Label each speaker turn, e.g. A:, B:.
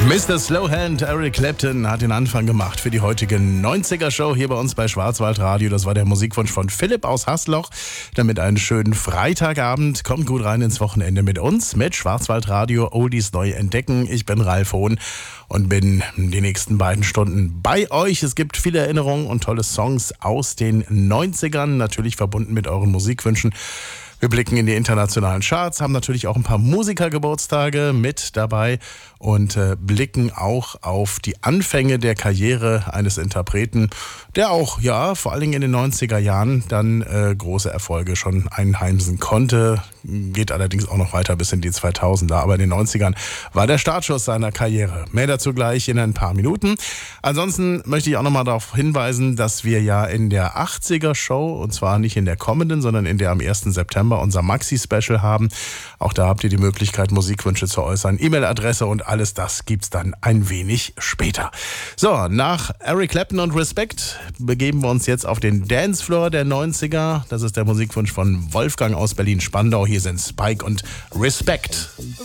A: Mr. Slowhand, Eric Clapton, hat den Anfang gemacht für die heutige 90er-Show hier bei uns bei Schwarzwaldradio. Das war der Musikwunsch von Philipp aus Hasloch. Damit einen schönen Freitagabend. Kommt gut rein ins Wochenende mit uns, mit Schwarzwaldradio Oldies neu entdecken. Ich bin Ralf Hohn und bin die nächsten beiden Stunden bei euch. Es gibt viele Erinnerungen und tolle Songs aus den 90ern, natürlich verbunden mit euren Musikwünschen. Wir blicken in die internationalen Charts, haben natürlich auch ein paar Musikergeburtstage mit dabei und blicken auch auf die Anfänge der Karriere eines Interpreten, der auch, ja, vor allen Dingen in den 90er Jahren dann große Erfolge schon einheimsen konnte. Geht allerdings auch noch weiter bis in die 2000er, aber in den 90ern war der Startschuss seiner Karriere. Mehr dazu gleich in ein paar Minuten. Ansonsten möchte ich auch nochmal darauf hinweisen, dass wir ja in der 80er-Show, und zwar nicht in der kommenden, sondern in der am 1. September unser Maxi-Special haben. Auch da habt ihr die Möglichkeit, Musikwünsche zu äußern. E-Mail-Adresse und alles das gibt's dann ein wenig später. So, nach Eric Clapton und Respect begeben wir uns jetzt auf den Dancefloor der 90er. Das ist der Musikwunsch von Wolfgang aus Berlin-Spandau. Hier sind Spike und Respect.